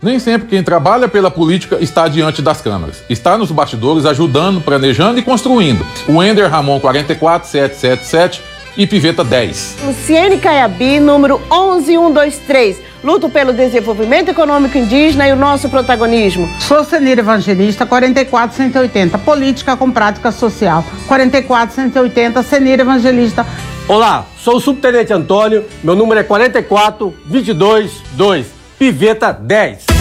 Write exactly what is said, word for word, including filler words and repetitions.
Nem sempre quem trabalha pela política está diante das câmeras. Está nos bastidores ajudando, planejando e construindo. O Ender Ramon quarenta e quatro, sete sete sete e Piveta dez. Luciene Caiabi, número onze mil cento e vinte e três. Luto pelo desenvolvimento econômico indígena e o nosso protagonismo. Sou Senira Evangelista, quarenta e quatro, cento e oitenta. Política com prática social. quarenta e quatro, cento e oitenta. Senira Evangelista. Olá, sou o Subtenente Antônio. Meu número é quarenta e quatro, vinte e dois, dois. Piveta dez.